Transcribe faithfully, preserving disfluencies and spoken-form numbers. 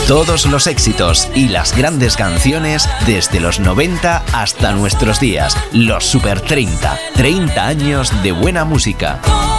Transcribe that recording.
Todos los éxitos y las grandes canciones desde los noventa hasta nuestros días. Los Super treinta. treinta años de buena música.